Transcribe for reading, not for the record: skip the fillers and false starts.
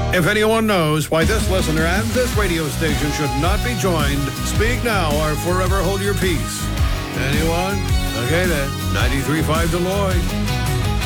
If anyone knows why this listener and this radio station should not be joined, speak now or forever hold your peace. Anyone? Okay then. 93.5 Deloitte.